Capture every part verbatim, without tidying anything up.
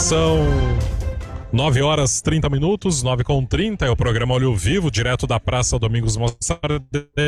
São nove horas e trinta minutos, nove com trinta, é o programa Olho Vivo, direto da Praça Domingos Mostardelli.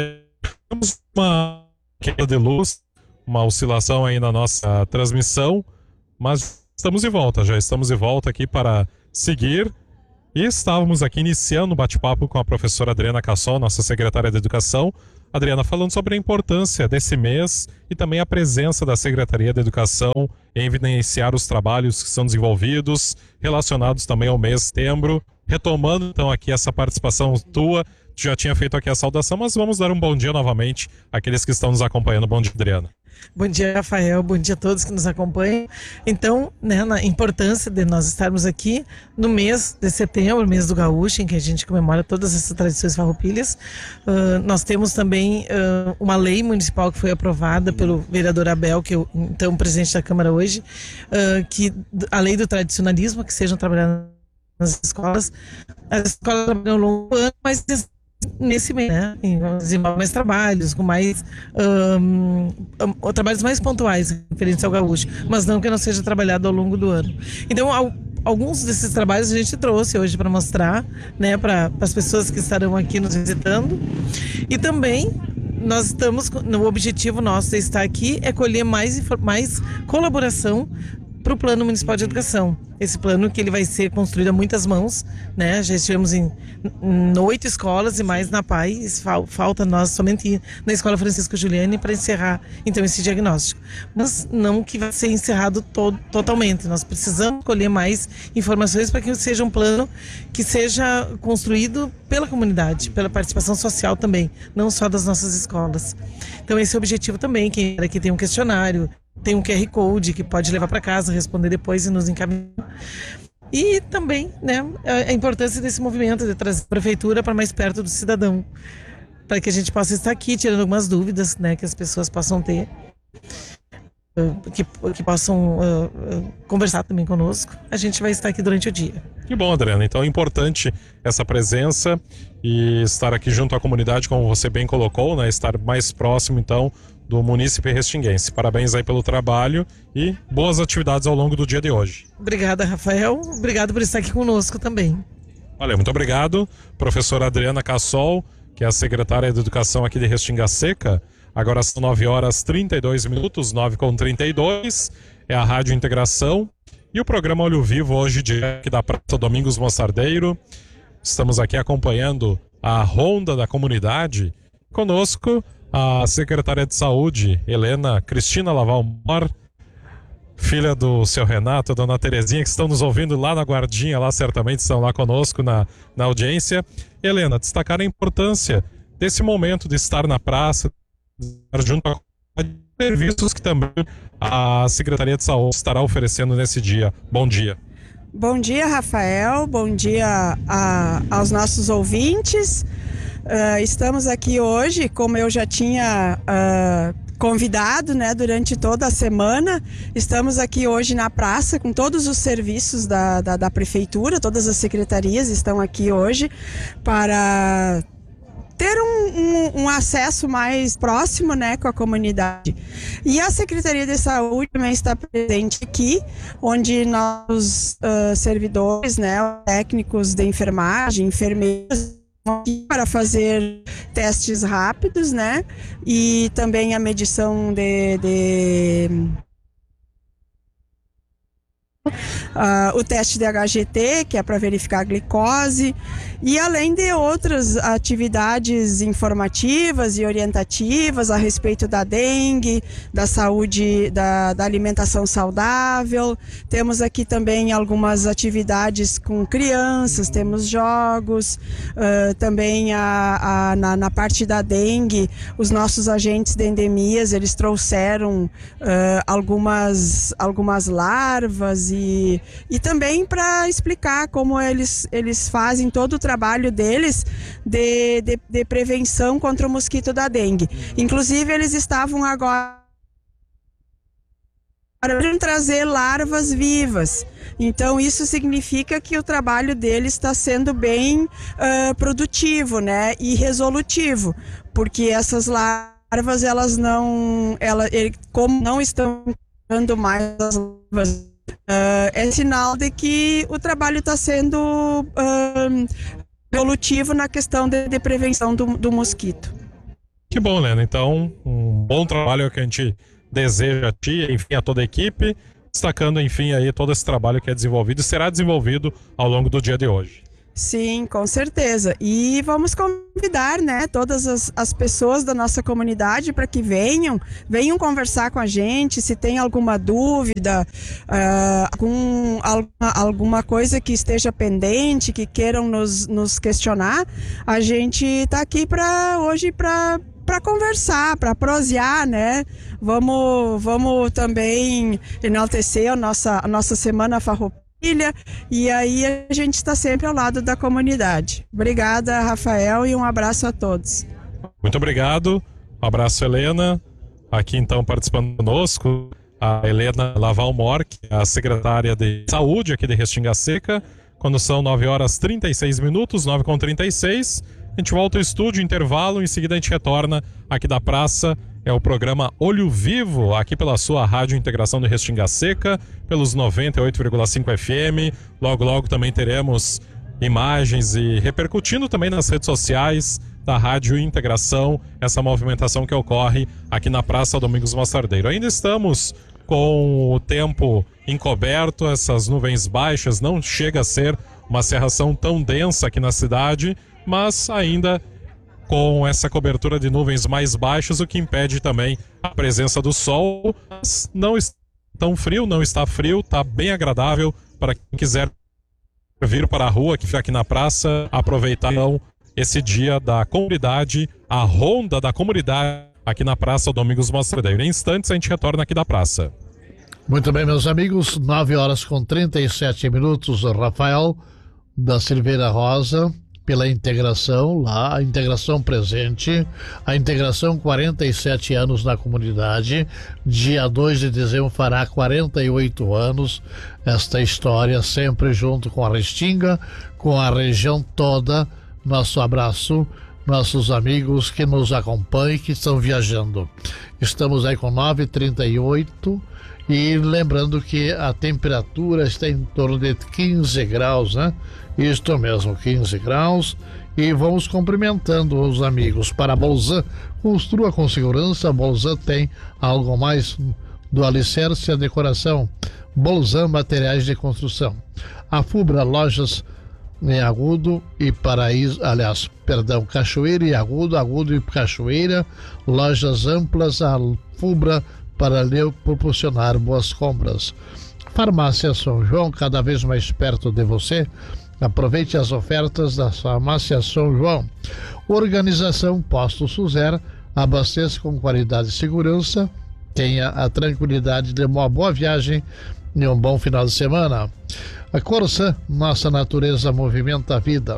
Temos uma queda de luz, uma oscilação aí na nossa transmissão, mas estamos de volta, já estamos de volta aqui para seguir. E estávamos aqui iniciando um bate-papo com a professora Adriana Cassol, nossa secretária de Educação. Adriana, falando sobre a importância desse mês e também a presença da Secretaria de Educação em evidenciar os trabalhos que são desenvolvidos, relacionados também ao mês de setembro. Retomando então aqui essa participação tua, tu já tinha feito aqui a saudação, mas vamos dar um bom dia novamente àqueles que estão nos acompanhando. Bom dia, Adriana. Bom dia, Rafael. Bom dia a todos que nos acompanham. Então, né, na importância de nós estarmos aqui no mês de setembro, mês do Gaúcho, em que a gente comemora todas essas tradições farroupilhas, uh, nós temos também uh, uma lei municipal que foi aprovada pelo vereador Abel, que é o então presidente da Câmara hoje, uh, que a lei do tradicionalismo, que sejam trabalhando nas escolas, as escolas trabalham ao longo do ano, mas nesse mês, né, desenvolve mais trabalhos, com mais um, um, trabalhos mais pontuais referentes ao gaúcho, mas não que não seja trabalhado ao longo do ano. Então, ao, alguns desses trabalhos a gente trouxe hoje para mostrar, né, para as pessoas que estarão aqui nos visitando. E também nós estamos, no objetivo nosso de estar aqui é colher mais, mais colaboração para o Plano Municipal de Educação. Esse plano que ele vai ser construído a muitas mãos, né? Já estivemos em, em oito escolas e mais na P A I. Falta nós somente na Escola Francisco Giuliani para encerrar então esse diagnóstico. Mas não que vai ser encerrado todo, totalmente. Nós precisamos colher mais informações para que seja um plano que seja construído pela comunidade, pela participação social também, não só das nossas escolas. Então esse é o objetivo também, que aqui tem um questionário, tem um Q R Code que pode levar para casa, responder depois e nos encaminhar. E também, né, a importância desse movimento de trazer a prefeitura para mais perto do cidadão, para que a gente possa estar aqui tirando algumas dúvidas, né, que as pessoas possam ter, que, que possam uh, uh, conversar também conosco. A gente vai estar aqui durante o dia. Que bom, Adriana. Então é importante essa presença e estar aqui junto à comunidade, como você bem colocou, né, estar mais próximo, então, do munícipe restinguense. Parabéns aí pelo trabalho e boas atividades ao longo do dia de hoje. Obrigada, Rafael. Obrigado por estar aqui conosco também. Valeu, muito obrigado. Professora Adriana Cassol, que é a secretária de Educação aqui de Restinga Seca. Agora são nove horas e trinta e dois minutos, nove com trinta e dois. É a Rádio Integração. E o programa Olho Vivo hoje, direto da Praça Domingos Mostardelli. Estamos aqui acompanhando a ronda da comunidade. Conosco a secretária de Saúde, Helena Cristina Laval Mor, filha do seu Renato, a dona Terezinha, que estão nos ouvindo lá na guardinha, lá certamente estão lá conosco na, na audiência. Helena, destacar a importância desse momento de estar na praça, estar junto a serviços que também a Secretaria de Saúde estará oferecendo nesse dia. Bom dia. Bom dia, Rafael. Bom dia a, aos nossos ouvintes. Uh, estamos aqui hoje, como eu já tinha uh, convidado, né, durante toda a semana. Estamos aqui hoje na praça com todos os serviços da, da, da prefeitura, todas as secretarias estão aqui hoje para ter um, um, um acesso mais próximo, né, com a comunidade. E a Secretaria de Saúde também está presente aqui, onde nós uh, servidores, né, técnicos de enfermagem, enfermeiros, para fazer testes rápidos, né, e também a medição de, de uh, o teste de H G T, que é para verificar a glicose, e além de outras atividades informativas e orientativas a respeito da dengue, da saúde, da, da alimentação saudável. Temos aqui também algumas atividades com crianças, temos jogos, uh, também a, a, na, na parte da dengue, os nossos agentes de endemias, eles trouxeram uh, algumas, algumas larvas e, e também para explicar como eles, eles fazem todo o trabalho deles de, de, de prevenção contra o mosquito da dengue. Inclusive, eles estavam agora para trazer larvas vivas. Então, isso significa que o trabalho deles está sendo bem uh, produtivo, né, e resolutivo, porque essas larvas, elas não, ela, ele, como não estão dando mais as larvas uh, é sinal de que o trabalho está sendo uh, evolutivo na questão de, de prevenção do, do mosquito. Que bom, Helena. Então, um bom trabalho que a gente deseja a ti, enfim, a toda a equipe, destacando, enfim, aí todo esse trabalho que é desenvolvido e será desenvolvido ao longo do dia de hoje. Sim, com certeza. E vamos convidar, né, todas as, as pessoas da nossa comunidade para que venham, venham conversar com a gente, se tem alguma dúvida, uh, algum, alguma, alguma coisa que esteja pendente, que queiram nos, nos questionar, a gente está aqui para hoje para para conversar, para prosear, né? Vamos, vamos também enaltecer a nossa, a nossa Semana Farroupilha, e aí a gente está sempre ao lado da comunidade. Obrigada, Rafael, e um abraço a todos. Muito obrigado. Um abraço, Helena. Aqui então participando conosco, a Helena Lavalmor, que é a secretária de Saúde aqui de Restinga Seca. Quando são nove horas e trinta e seis minutos, nove e trinta e seis, a gente volta ao estúdio, intervalo, em seguida a gente retorna aqui da praça. É o programa Olho Vivo, aqui pela sua Rádio Integração de Restinga Seca, pelos noventa e oito vírgula cinco F M. Logo, logo também teremos imagens e repercutindo também nas redes sociais da Rádio Integração, essa movimentação que ocorre aqui na Praça Domingos Mostardeiro. Ainda estamos com o tempo encoberto, essas nuvens baixas, não chega a ser uma cerração tão densa aqui na cidade, mas ainda com essa cobertura de nuvens mais baixas, o que impede também a presença do sol. Mas não está tão frio, não está frio, está bem agradável para quem quiser vir para a rua, que fica aqui na praça, aproveitar então esse dia da comunidade, a ronda da comunidade aqui na Praça Domingos Mostardeiro. Em instantes a gente retorna aqui da praça. Muito bem, meus amigos, nove horas com trinta e sete minutos, Rafael da Silveira Rosa, pela integração lá, a integração presente, a integração quarenta e sete anos na comunidade, dia dois de dezembro fará quarenta e oito anos, esta história sempre junto com a Restinga, com a região toda. Nosso abraço, nossos amigos que nos acompanham, que estão viajando. Estamos aí com nove e trinta e oito e lembrando que a temperatura está em torno de quinze graus, né? Isto mesmo, quinze graus. E vamos cumprimentando os amigos. Para a Bolzan, construa com segurança. A Bolzan tem algo mais do alicerce à decoração. Bolzan, materiais de construção. A Fubra, lojas em Agudo e Paraíso, aliás, perdão, Cachoeira e Agudo, Agudo e Cachoeira, lojas amplas, a Fubra, para lhe proporcionar boas compras. Farmácia São João, cada vez mais perto de você. Aproveite as ofertas da Farmácia São João. Organização Posto Suzer, abasteça com qualidade e segurança. Tenha a tranquilidade de uma boa viagem e um bom final de semana. A Corsa, nossa natureza movimenta a vida.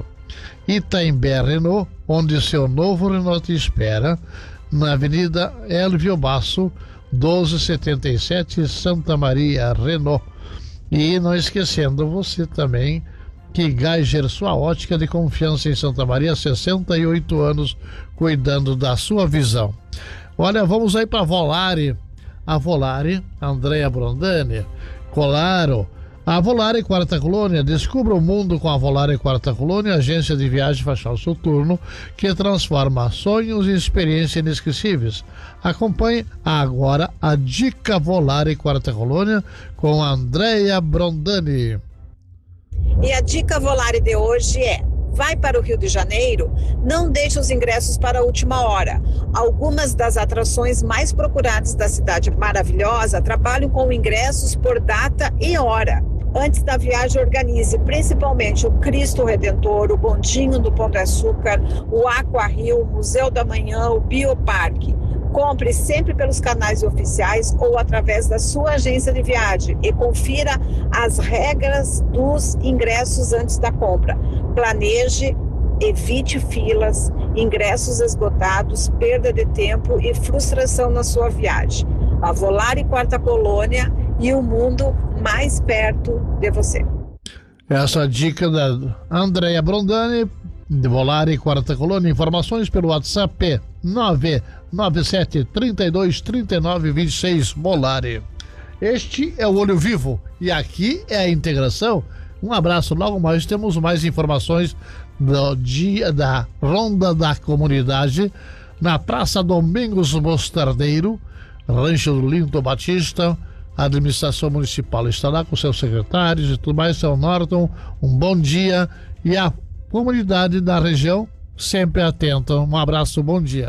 Itaimbé Renault, onde seu novo Renault te espera, na Avenida Elvio Basso, doze setenta e sete, Santa Maria, Renault. E não esquecendo você também que Geiger, sua ótica de confiança em Santa Maria, sessenta e oito anos, cuidando da sua visão. Olha, vamos aí para Volare. A Volare, Andréa Brondani, Colaro. A Volare Quarta Colônia, descubra o mundo com a Volare Quarta Colônia, agência de viagem Fachal Soturno, que transforma sonhos em experiências inesquecíveis. Acompanhe agora a Dica Volare Quarta Colônia com a Andréa Brondani. E a Dica Volare de hoje é: vai para o Rio de Janeiro? Não deixe os ingressos para a última hora. Algumas das atrações mais procuradas da cidade maravilhosa trabalham com ingressos por data e hora. Antes da viagem, organize principalmente o Cristo Redentor, o Bondinho do Pão de Açúcar, o Aqua Rio, o Museu da Manhã, o Bioparque. Compre sempre pelos canais oficiais ou através da sua agência de viagem e confira as regras dos ingressos antes da compra. Planeje, evite filas, ingressos esgotados, perda de tempo e frustração na sua viagem. A Volare Quarta Colônia e o mundo mais perto de você. Essa dica da Andréa Brondani, de Volare Quarta Colônia. Informações pelo WhatsApp nove nove sete, trinta e dois, trinta e nove, vinte e seis, Volare. Este é o Olho Vivo e E aqui é a integração. Um abraço, logo mais temos mais informações do dia da Ronda da Comunidade na Praça Domingos Mostardeiro, Rancho do Linton Batista. A administração municipal está lá com seus secretários e tudo mais. Seu Norton, um bom dia, e a comunidade da região sempre atenta. Um abraço, bom dia.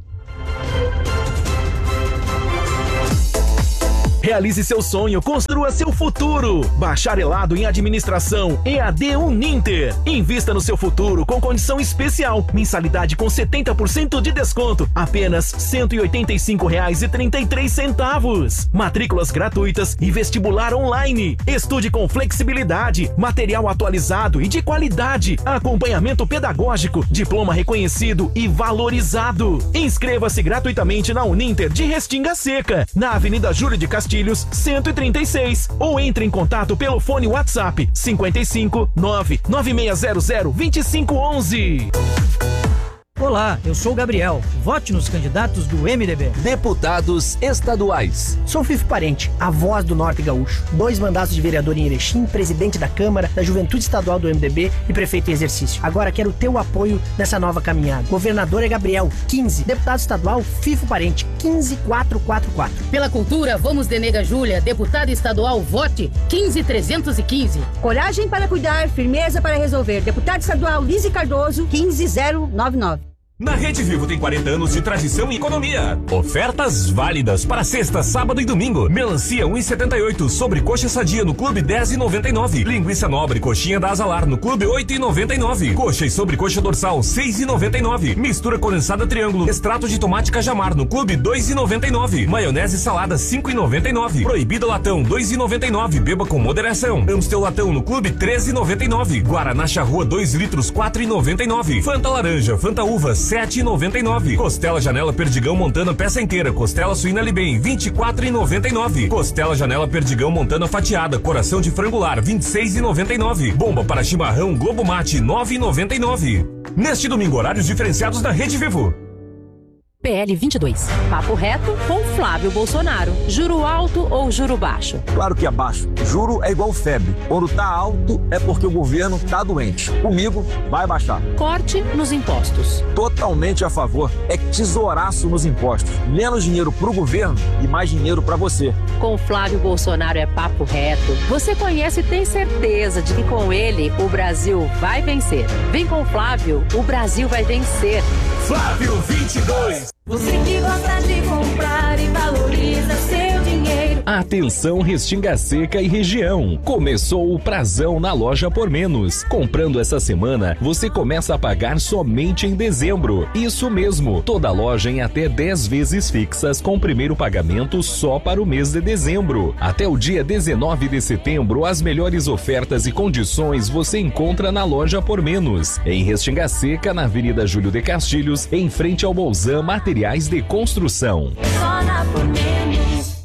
Realize seu sonho, construa seu futuro. Bacharelado em Administração E A D Uninter. Invista no seu futuro com condição especial. Mensalidade com setenta por cento de desconto. Apenas cento e oitenta e cinco reais e trinta e três centavos. Matrículas gratuitas e vestibular online. Estude com flexibilidade, material atualizado e de qualidade. Acompanhamento pedagógico, diploma reconhecido e valorizado. Inscreva-se gratuitamente na Uninter de Restinga Seca, na Avenida Júlio de Castilhos, cento e trinta e seis, ou entre em contato pelo fone WhatsApp cinquenta e cinco, nove nove seis zero zero, dois cinco um um. Olá, eu sou o Gabriel. Vote nos candidatos do M D B. Deputados estaduais. Sou Fifo Parente, a voz do Norte Gaúcho. Dois mandatos de vereador em Erechim, presidente da Câmara, da Juventude Estadual do M D B e prefeito em exercício. Agora quero o teu apoio nessa nova caminhada. Governador é Gabriel, quinze. Deputado estadual, Fifo Parente, quinze quatro quatro quatro. Pela cultura, vamos de Nega Júlia. Deputada estadual, vote quinze trezentos e quinze. Coragem para cuidar, firmeza para resolver. Deputado estadual, Lise Cardoso, quinze zero nove nove. Na Rede Vivo tem quarenta anos de tradição e economia. Ofertas válidas para sexta, sábado e domingo. Melancia um real e setenta e oito. Sobrecoxa sadia no Clube dez reais e noventa e nove. Linguiça nobre coxinha da Azalar no Clube oito reais e noventa e nove. Coxa e sobrecoxa dorsal seis reais e noventa e nove. Mistura condensada triângulo. Extrato de tomate cajamar no Clube dois reais e noventa e nove. Maionese salada cinco reais e noventa e nove. Proibido latão dois reais e noventa e nove. Beba com moderação. Amstel latão no Clube treze reais e noventa e nove. Guaraná Charrua dois litros quatro reais e noventa e nove. Fanta laranja, Fanta uva sete reais e noventa e nove. Costela Janela Perdigão Montana peça inteira. Costela suína Libem vinte e quatro reais e noventa e nove. Costela Janela Perdigão Montana fatiada. Coração de frangular vinte e seis reais e noventa e nove. Bomba para chimarrão Globo Mate nove reais e noventa e nove. Neste domingo, horários diferenciados da Rede Vivo. P L vinte e dois. Papo reto com Flávio Bolsonaro. Juro alto ou juro baixo? Claro que é baixo. Juro é igual febre. Quando tá alto é porque o governo tá doente. Comigo vai baixar. Corte nos impostos. Totalmente a favor. É tesouraço nos impostos. Menos dinheiro pro governo e mais dinheiro pra você. Com Flávio Bolsonaro é papo reto. Você conhece e tem certeza de que com ele o Brasil vai vencer. Vem com o Flávio, o Brasil vai vencer. Flávio vinte e dois. Você que gosta de comprar e valoriza seu dinheiro. Atenção Restinga Seca e região. Começou o prazão na Loja Por Menos. Comprando essa semana, você começa a pagar somente em dezembro. Isso mesmo, toda loja em até dez vezes fixas com primeiro pagamento só para o mês de dezembro. Até o dia dezenove de setembro, as melhores ofertas e condições você encontra na Loja Por Menos. Em Restinga Seca, na Avenida Júlio de Castilhos, em frente ao Bolzan Materiais de Construção. Só na Por Menos.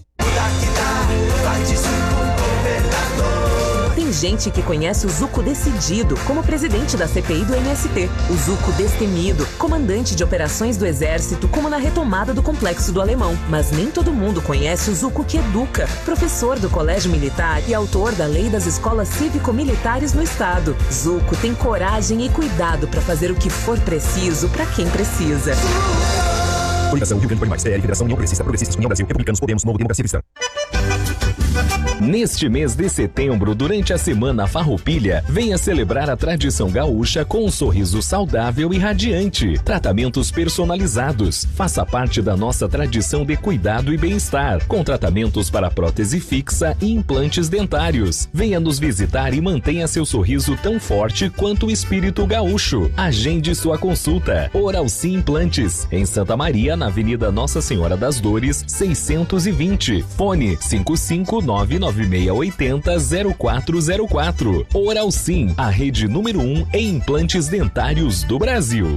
Tem gente que conhece o Zuco decidido como presidente da C P I do M S T. O Zuco destemido, comandante de operações do Exército, como na retomada do Complexo do Alemão. Mas nem todo mundo conhece o Zuco que educa. Professor do Colégio Militar e autor da Lei das Escolas Cívico-Militares no Estado. Zuco tem coragem e cuidado para fazer o que for preciso para quem precisa. Coligação Rio Grande do Norte, Federação União Progressista, Progressistas, União Brasil, Republicanos, Podemos, Novo Democracia Cristã. Neste mês de setembro, durante a Semana Farroupilha, venha celebrar a tradição gaúcha com um sorriso saudável e radiante. Tratamentos personalizados. Faça parte da nossa tradição de cuidado e bem-estar, com tratamentos para prótese fixa e implantes dentários. Venha nos visitar e mantenha seu sorriso tão forte quanto o espírito gaúcho. Agende sua consulta. Oral Sim Implantes, em Santa Maria, na Avenida Nossa Senhora das Dores, seiscentos e vinte. Fone cinco cinco nove nove seis oito zero zero quatro zero quatro. Oral Sim, a rede número um em implantes dentários do Brasil.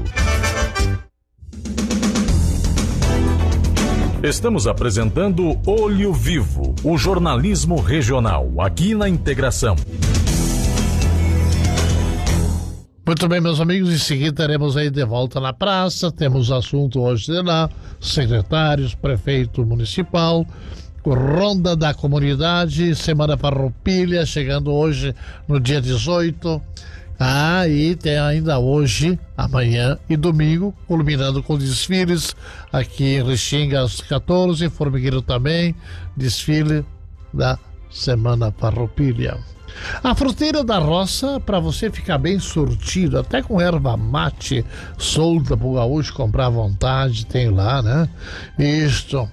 Estamos apresentando Olho Vivo, o jornalismo regional, aqui na Integração. Muito bem, meus amigos, em seguida teremos aí de volta na praça, temos assunto hoje de lá, secretários, prefeito municipal, Ronda da Comunidade, Semana Farroupilha, chegando hoje no dia dezoito. Ah, e tem ainda hoje, amanhã e domingo, culminando com desfiles aqui em Restinga às quatorze, Formigueiro também, desfile da Semana Farroupilha. A Fruteira da Roça, para você ficar bem surtido, até com erva mate solta pro gaúcho comprar à vontade, tem lá, né? Isto.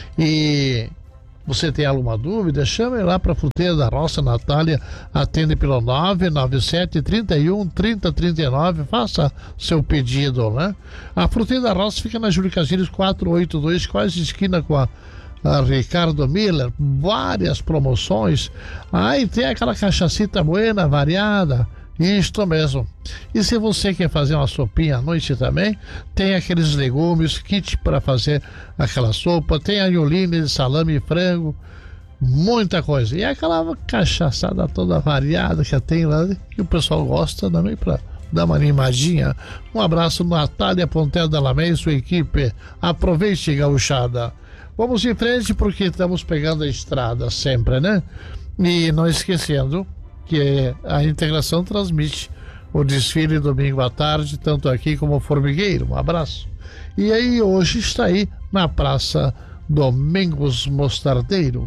E você tem alguma dúvida? Chame lá para a Fruteira da Roça. Natália atende pelo nove nove sete, três um, trinta, trinta e nove. Faça seu pedido, né? A Fruteira da Roça fica na Júlio Castilhos quatrocentos e oitenta e dois, quase esquina com a A Ricardo Miller, várias promoções. Aí tem aquela cachacita buena, variada, isto mesmo. E se você quer fazer uma sopinha à noite também, tem aqueles legumes, kit para fazer aquela sopa, tem a ioline de salame e frango, muita coisa. E aquela cachaçada toda variada que tem lá, que o pessoal gosta também para dar uma animadinha. Um abraço, Natália Pontel da Lamé e sua equipe. Aproveite, gauchada. Vamos em frente porque estamos pegando a estrada sempre, né? E não esquecendo que a Integração transmite o desfile domingo à tarde, tanto aqui como Formigueiro. Um abraço. E aí hoje está aí na Praça Domingos Mostardeiro.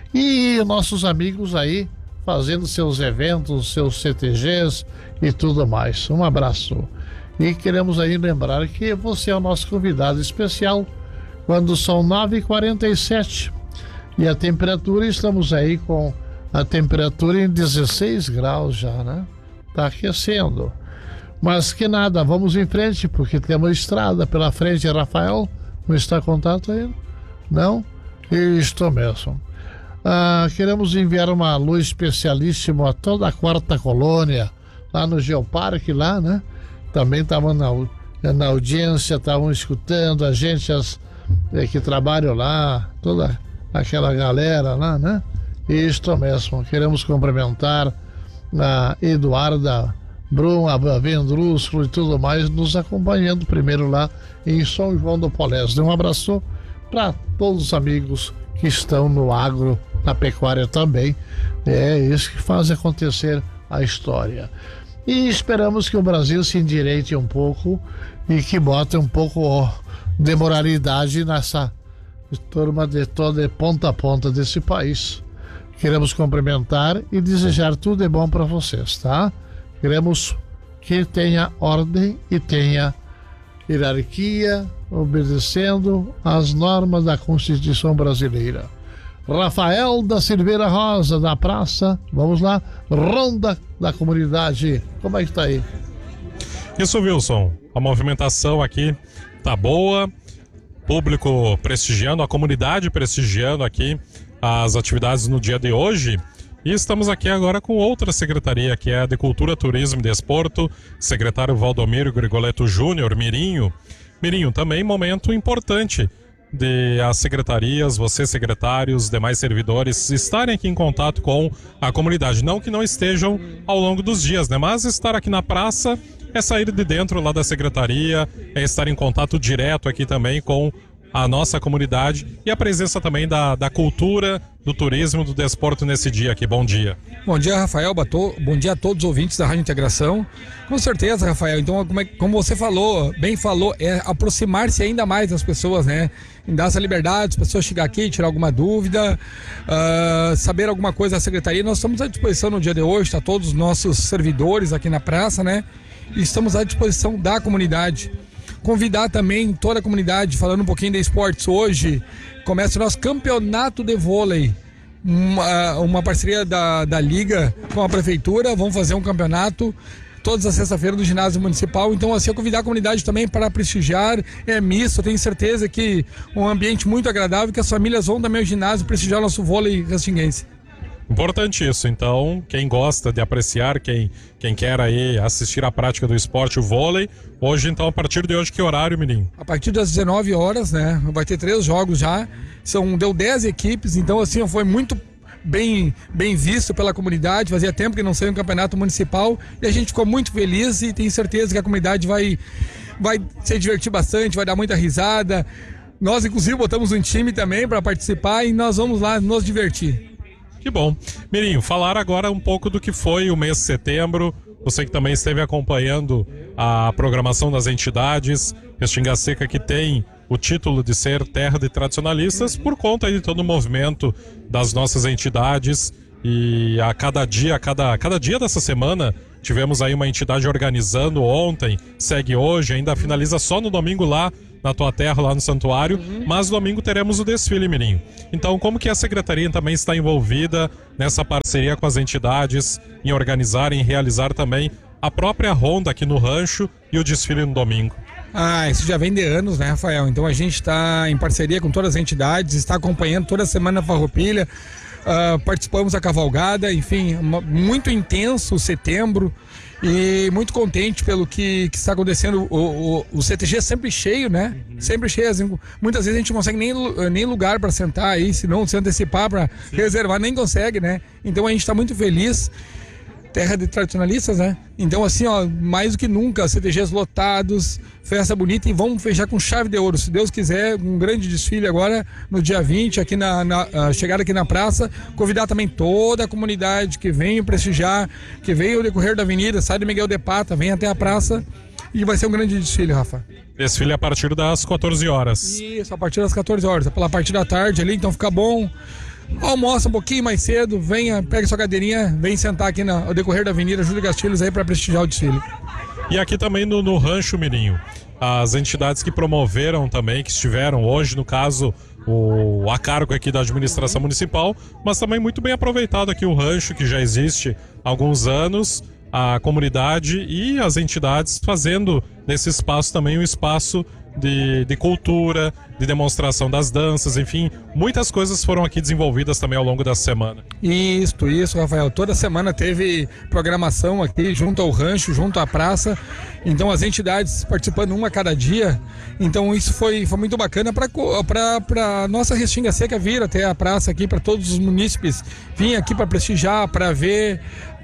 E nossos amigos aí fazendo seus eventos, seus C T Gs e tudo mais. Um abraço. E queremos aí lembrar que você é o nosso convidado especial quando são nove e quarenta e sete e a temperatura, estamos aí com a temperatura em dezesseis graus já, né? Tá aquecendo. Mas que nada, vamos em frente porque temos estrada pela frente. Rafael, não está em contato ainda? Não? Isto mesmo. Ah, queremos enviar uma alô especialíssimo a toda a quarta colônia, lá no Geoparque, lá, né? Também estavam na, na audiência, estavam escutando a gente, as É, que trabalham lá, toda aquela galera lá, né? Isto mesmo, queremos cumprimentar a Eduarda Brum, a Vendrúsculo e tudo mais, nos acompanhando primeiro lá em São João do Polésio. Um abraço para todos os amigos que estão no agro, na pecuária também. É isso que faz acontecer a história. E esperamos que o Brasil se endireite um pouco e que bote um pouco de moralidade nessa turma de toda de ponta a ponta desse país. Queremos cumprimentar e desejar tudo de bom para vocês, tá? Queremos que tenha ordem e tenha hierarquia, obedecendo às normas da Constituição brasileira. Rafael da Silveira Rosa, da Praça, vamos lá, Ronda da Comunidade. Como é que tá aí? Isso, Wilson. A movimentação aqui tá boa, público prestigiando, a comunidade prestigiando aqui as atividades no dia de hoje. E estamos aqui agora com outra secretaria, que é a de Cultura, Turismo e Desporto, secretário Valdomiro Grigoletto Júnior, Mirinho. Mirinho, também momento importante de as secretarias, vocês secretários, demais servidores estarem aqui em contato com a comunidade. Não que não estejam ao longo dos dias, né? Mas estar aqui na praça é sair de dentro lá da secretaria, é estar em contato direto aqui também com a nossa comunidade e a presença também da, da cultura, do turismo, do desporto nesse dia aqui. Bom dia. Bom dia, Rafael. Bom dia a todos os ouvintes da Rádio Integração. Com certeza, Rafael. Então, como, é, como você falou, bem falou, é aproximar-se ainda mais das pessoas, né? Dar essa liberdade, as pessoas chegar aqui, tirar alguma dúvida, uh, saber alguma coisa da secretaria. Nós estamos à disposição no dia de hoje, tá? Todos os nossos servidores aqui na praça, né? E estamos à disposição da comunidade. Convidar também toda a comunidade, falando um pouquinho de esportes. Hoje começa o nosso campeonato de vôlei, uma, uma parceria da, da Liga com a Prefeitura. Vamos fazer um campeonato todas as sexta-feiras do ginásio municipal. Então, assim, eu convidar a comunidade também para prestigiar. É misto, eu tenho certeza que um ambiente muito agradável, que as famílias vão também ao ginásio prestigiar o nosso vôlei restinguense. Importante isso. Então, quem gosta de apreciar, quem, quem quer aí assistir a prática do esporte, o vôlei, hoje, então, a partir de hoje, que horário, menino? A partir das dezenove horas, né? Vai ter três jogos já. São, deu dez equipes, então, assim, foi muito bem, bem visto pela comunidade. Fazia tempo que não saiu um campeonato municipal e a gente ficou muito feliz e tenho certeza que a comunidade vai, vai se divertir bastante, vai dar muita risada. Nós, inclusive, botamos um time também para participar e nós vamos lá nos divertir. Que bom. Mirinho, falar agora um pouco do que foi o mês de setembro. Você que também esteve acompanhando a programação das entidades. Restinga Seca, que tem o título de ser terra de tradicionalistas por conta de todo o movimento das nossas entidades. E a cada dia, a cada, cada dia dessa semana, tivemos aí uma entidade organizando ontem, segue hoje, ainda finaliza só no domingo lá na tua terra, lá no santuário, uhum. Mas domingo teremos o desfile, Mirinho. Então, como que a Secretaria também está envolvida nessa parceria com as entidades, em organizar, em realizar também a própria ronda aqui no rancho e o desfile no domingo? Ah, isso já vem de anos, né, Rafael? Então a gente está em parceria com todas as entidades, está acompanhando toda semana a Farroupilha. Uh, participamos da cavalgada, enfim, uma, muito intenso setembro e muito contente pelo que, que está acontecendo. O, o, o C T G é sempre cheio, né? Uhum. Sempre cheio. Assim, muitas vezes a gente não consegue nem, nem lugar para sentar aí, se não se antecipar para reservar, nem consegue, né? Então a gente está muito feliz. Terra de tradicionalistas, né? Então, assim, ó, mais do que nunca, C T Gs lotados, festa bonita, e vamos fechar com chave de ouro, se Deus quiser, um grande desfile agora no dia vinte, aqui na, na chegada aqui na praça. Convidar também toda a comunidade que venha prestigiar, que venha ao decorrer da avenida, sai de Miguel de Pata, vem até a praça, e vai ser um grande desfile, Rafa. Desfile a partir das quatorze horas. Isso, a partir das quatorze horas, pela parte da tarde ali, então fica bom. Almoça um pouquinho mais cedo, venha, pega sua cadeirinha, vem sentar aqui no, ao decorrer da Avenida Júlio Castilhos aí para prestigiar o desfile. E aqui também no, no Rancho, Mirinho, as entidades que promoveram também, que estiveram hoje, no caso, o, a cargo aqui da administração municipal, mas também muito bem aproveitado aqui o rancho, que já existe há alguns anos, a comunidade e as entidades fazendo desse espaço também um espaço De, de cultura, de demonstração das danças, enfim, muitas coisas foram aqui desenvolvidas também ao longo da semana. Isso, isso, Rafael. Toda semana teve programação aqui junto ao rancho, junto à praça. Então as entidades participando uma a cada dia. Então isso foi, foi muito bacana para a nossa Restinga Seca vir até a praça aqui, para todos os munícipes virem aqui para prestigiar, para ver.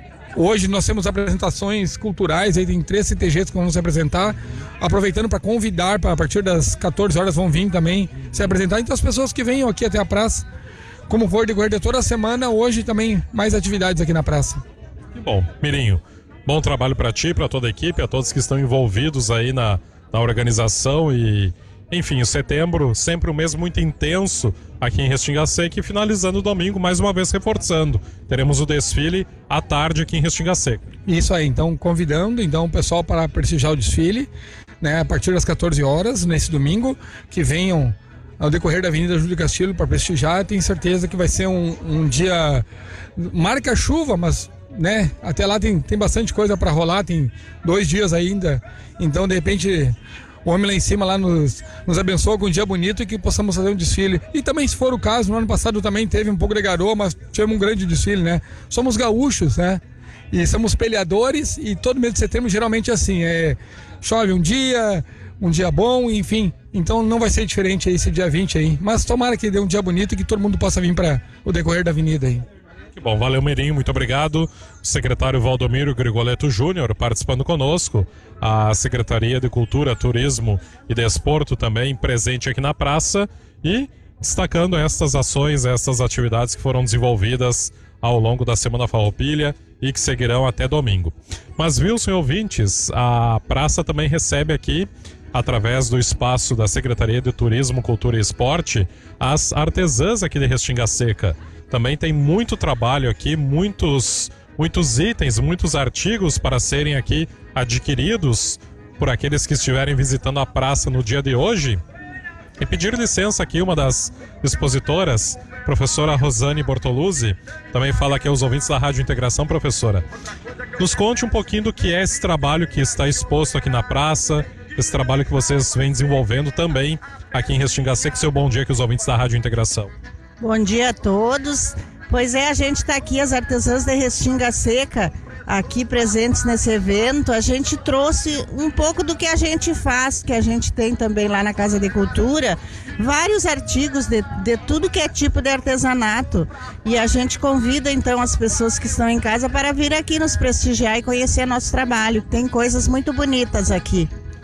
Hoje nós temos apresentações culturais, aí tem três C T Gs que vão se apresentar, aproveitando para convidar, para a partir das quatorze horas vão vir também se apresentar. Então as pessoas que venham aqui até a praça, como for decorrer de toda a semana, hoje também mais atividades aqui na praça. Que bom, Mirinho, bom trabalho para ti, para toda a equipe, a todos que estão envolvidos aí na, na organização e... Enfim, o setembro, sempre um mês muito intenso aqui em Restinga Seca, e finalizando o domingo, mais uma vez reforçando. Teremos o desfile à tarde aqui em Restinga Seca. Isso aí, então convidando então, o pessoal para prestigiar o desfile, né, a partir das quatorze horas, nesse domingo, que venham ao decorrer da Avenida Júlio Castilho para prestigiar. Tenho certeza que vai ser um, um dia... Marca chuva, mas... né, até lá tem, tem bastante coisa para rolar, tem dois dias ainda, então de repente... O homem lá em cima lá nos, nos abençoa com um dia bonito e que possamos fazer um desfile. E também, se for o caso, no ano passado também teve um pouco de garoa, mas tivemos um grande desfile, né? Somos gaúchos, né? E somos peleadores, e todo mês de setembro geralmente é assim, é, chove um dia, um dia bom, enfim. Então não vai ser diferente aí esse dia vinte aí. Mas tomara que dê um dia bonito e que todo mundo possa vir para o decorrer da avenida aí. Que bom, valeu, Mirinho, muito obrigado. O secretário Valdomiro Grigoleto Júnior participando conosco, a Secretaria de Cultura, Turismo e Desporto também presente aqui na praça e destacando estas ações, essas atividades que foram desenvolvidas ao longo da Semana Farroupilha e que seguirão até domingo. Mas, Wilson e ouvintes, a praça também recebe aqui, através do espaço da Secretaria de Turismo, Cultura e Esporte, as artesãs aqui de Restinga Seca. Também tem muito trabalho aqui, muitos, muitos itens, muitos artigos para serem aqui adquiridos por aqueles que estiverem visitando a praça no dia de hoje. E pedir licença aqui, uma das expositoras, professora Rosane Bortoluzzi, também fala aqui aos ouvintes da Rádio Integração. Professora, nos conte um pouquinho do que é esse trabalho que está exposto aqui na praça, esse trabalho que vocês vêm desenvolvendo também aqui em Restinga Seca. Seu bom dia aqui aos ouvintes da Rádio Integração. Bom dia a todos. Pois é, a gente está aqui, as artesãs de Restinga Seca, aqui presentes nesse evento. A gente trouxe um pouco do que a gente faz, que a gente tem também lá na Casa de Cultura, vários artigos de, de tudo que é tipo de artesanato. E a gente convida então as pessoas que estão em casa para vir aqui nos prestigiar e conhecer nosso trabalho. Tem coisas muito bonitas aqui.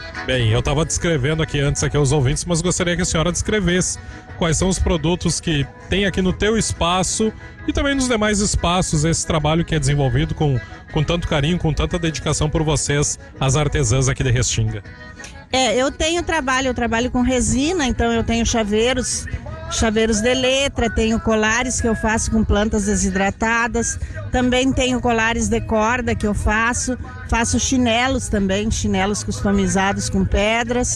Bem, eu estava descrevendo aqui antes aqui aos ouvintes, mas gostaria que a senhora descrevesse quais são os produtos que tem aqui no teu espaço e também nos demais espaços, esse trabalho que é desenvolvido com, com tanto carinho, com tanta dedicação por vocês, as artesãs aqui de Restinga. É, eu tenho trabalho, eu trabalho com resina, então eu tenho chaveiros, chaveiros de letra, tenho colares que eu faço com plantas desidratadas, também tenho colares de corda que eu faço, faço chinelos também, chinelos customizados com pedras,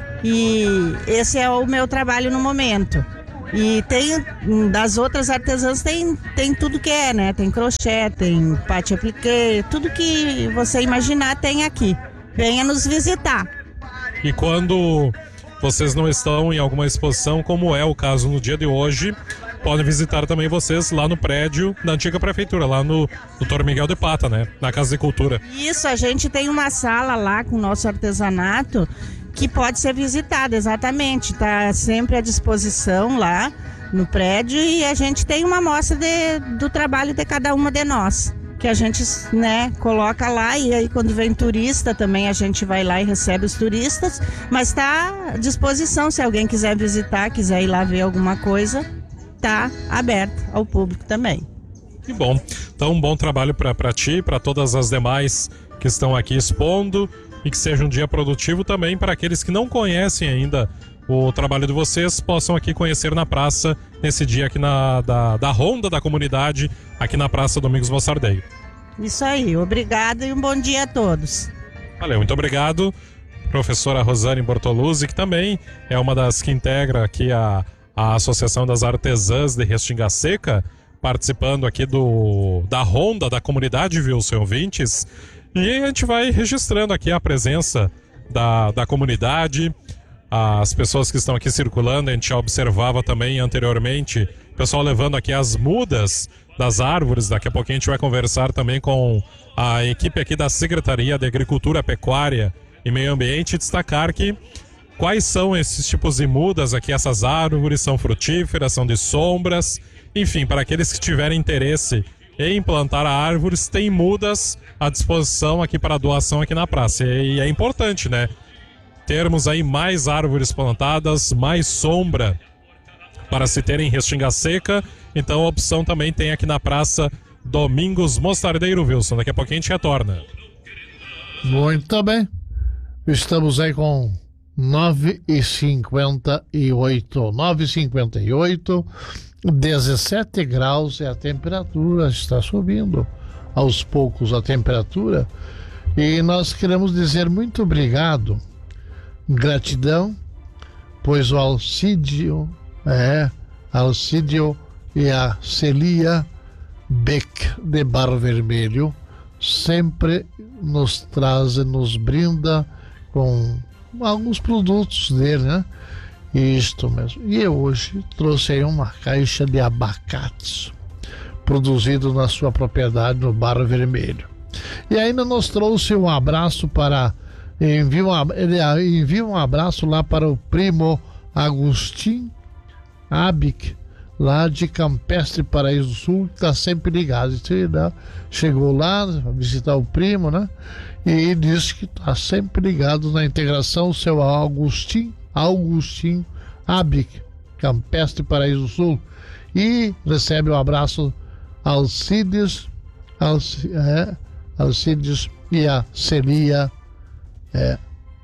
e esse é o meu trabalho no momento. E tem, das outras artesãs tem, tem tudo que é, né? Tem crochê, tem pate appliqué, tudo que você imaginar tem aqui. Venha nos visitar. E quando vocês não estão em alguma exposição, como é o caso no dia de hoje, podem visitar também vocês lá no prédio da antiga prefeitura, lá no doutor Miguel de Pata, né? Na Casa de Cultura. Isso, a gente tem uma sala lá com o nosso artesanato que pode ser visitada, exatamente. Está sempre à disposição lá no prédio e a gente tem uma amostra de, do trabalho de cada uma de nós, que a gente, né, coloca lá, e aí quando vem turista também a gente vai lá e recebe os turistas, mas está à disposição, se alguém quiser visitar, quiser ir lá ver alguma coisa, está aberto ao público também. Que bom. Então um bom trabalho para ti, para todas as demais que estão aqui expondo, e que seja um dia produtivo também para aqueles que não conhecem ainda o trabalho de vocês, possam aqui conhecer na praça, nesse dia aqui na, da, da Ronda da Comunidade, aqui na Praça Domingos Mossardeio. Isso aí, obrigada e um bom dia a todos. Valeu, muito obrigado, professora Rosane Bortoluzzi, que também é uma das que integra aqui a, a Associação das Artesãs de Restinga Seca, participando aqui do, da Ronda da Comunidade, viu, seus ouvintes? E a gente vai registrando aqui a presença da, da comunidade, as pessoas que estão aqui circulando. A gente já observava também anteriormente o pessoal levando aqui as mudas das árvores. Daqui a pouquinho a gente vai conversar também com a equipe aqui da Secretaria de Agricultura, Pecuária e Meio Ambiente e destacar que quais são esses tipos de mudas aqui. Essas árvores são frutíferas, são de sombras, enfim, para aqueles que tiverem interesse em plantar árvores, tem mudas à disposição aqui para doação aqui na praça. E é importante, né? Termos aí mais árvores plantadas, mais sombra para se ter em Restinga Seca. Então a opção também tem aqui na Praça Domingos Mostardeiro, Wilson. Daqui a pouquinho a gente retorna. Muito bem. Estamos aí com nove e cinquenta e oito. nove e cinquenta e oito. dezessete graus é a temperatura, está subindo aos poucos a temperatura. E nós queremos dizer muito obrigado, gratidão, pois o Alcídio, é, Alcídio e a Celia Beck de Barro Vermelho sempre nos traz, nos brinda com alguns produtos dele, né? Isto mesmo. E eu hoje trouxe aí uma caixa de abacates produzido na sua propriedade no Barro Vermelho. E ainda nos trouxe um abraço para envia um, ele envia um abraço lá para o primo Agostinho Abic, lá de Campestre, Paraíso do Sul, que está sempre ligado. Então, né, chegou lá visitar o primo, né? E disse que está sempre ligado na integração, o seu Agostinho Agostinho Abic, Campestre, Paraíso do Sul. E recebe um abraço Alcides, Alci, é, Alcides e a Celia é,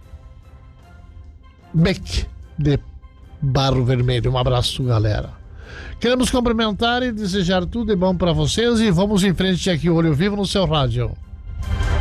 Beck de Barro Vermelho. Um abraço, galera. Queremos cumprimentar e desejar tudo de bom para vocês e vamos em frente aqui, Olho Vivo no seu rádio.